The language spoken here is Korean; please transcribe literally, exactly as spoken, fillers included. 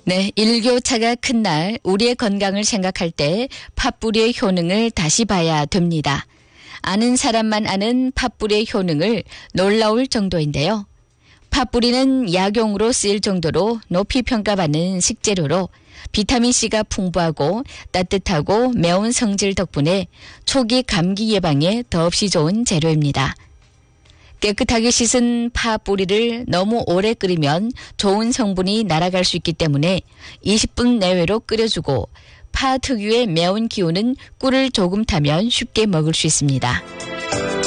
네, 일교차가 큰 날 우리의 건강을 생각할 때 팥뿌리의 효능을 다시 봐야 됩니다. 아는 사람만 아는 팥뿌리의 효능을 놀라울 정도인데요. 팥뿌리는 약용으로 쓰일 정도로 높이 평가받는 식재료로 비타민C가 풍부하고 따뜻하고 매운 성질 덕분에 초기 감기 예방에 더없이 좋은 재료입니다. 깨끗하게 씻은 파 뿌리를 너무 오래 끓이면 좋은 성분이 날아갈 수 있기 때문에 이십 분 내외로 끓여주고 파 특유의 매운 기운은 꿀을 조금 타면 쉽게 먹을 수 있습니다.